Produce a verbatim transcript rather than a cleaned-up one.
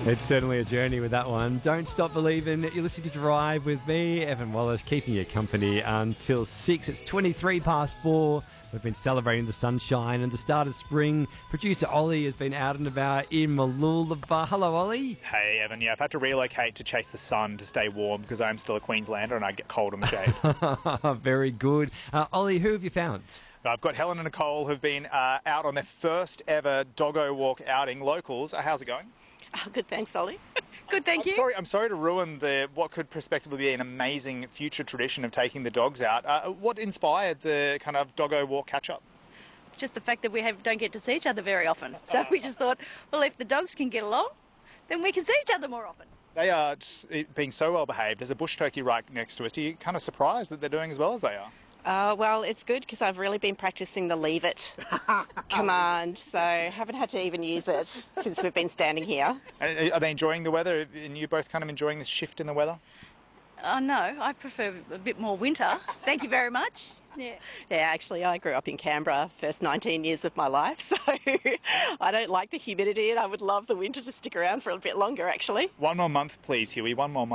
It's certainly a journey with that one. Don't stop believing. You're listening to Drive with me, Evan Wallace, keeping you company until six. It's twenty-three past four. We've been celebrating the sunshine and the start of spring. Producer Ollie has been out and about in Mooloolaba. Hello, Ollie. Hey, Evan. Yeah, I've had to relocate to chase the sun to stay warm because I'm still a Queenslander and I get cold in the shade. Very good. Uh, Ollie, who have you found? I've got Helen and Nicole who've been uh, out on their first ever doggo walk outing. Locals. Uh, how's it going? Oh, good, thanks, Ollie. Good, thank I'm you. Sorry, I'm sorry to ruin the what could prospectively be an amazing future tradition of taking the dogs out. Uh, what inspired the kind of doggo walk catch-up? Just the fact that we have, don't get to see each other very often. So we just thought, well, if the dogs can get along, then we can see each other more often. They are just being so well behaved. There's a bush turkey right next to us. Are you kind of surprised that they're doing as well as they are? Uh, well, it's good because I've really been practicing the leave it command, so haven't had to even use it since we've been standing here. And are they enjoying the weather? And you both kind of enjoying this shift in the weather? Oh, no, I prefer a bit more winter. Thank you very much. Yeah. Yeah, actually, I grew up in Canberra first nineteen years of my life, so I don't like the humidity and I would love the winter to stick around for a bit longer, actually. One more month, please, Huey. One more month.